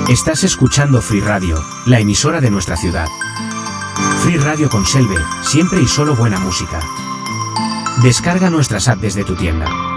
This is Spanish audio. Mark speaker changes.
Speaker 1: Estás escuchando Free Radio, la emisora de nuestra ciudad. Free Radio con Selve, siempre y solo buena música. Descarga nuestras apps desde tu tienda.